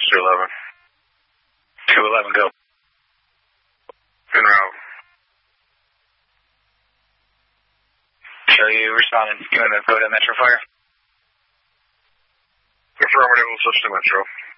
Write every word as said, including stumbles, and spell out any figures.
two eleven. two eleven, go. En route. Show you responding. You want to go to Metro Fire? Affirmative, we'll switch to Metro.